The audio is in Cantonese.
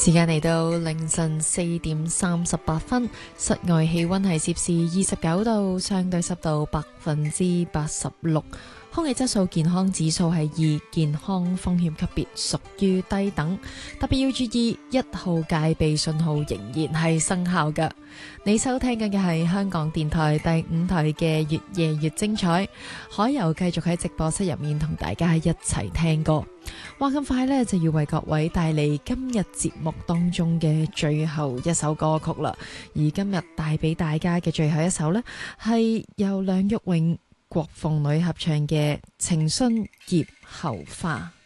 時間嚟到凌晨4:38，室外氣溫係攝氏29度，相對濕度86%，空氣質素健康指數係2，健康風險級別屬於低等。特別要注意1號戒備信號仍然係生效㗎。你收聽緊嘅係香港電台第5台嘅越夜越精彩，海游繼續喺直播室入面同大家一齊聽歌。話咁快呢，就要為各位帶嚟今日節目當中嘅最後一首歌曲啦。而今日帶俾大家嘅最後一首呢，係由梁玉榮、郭鳳女合唱嘅《情深葉後花》。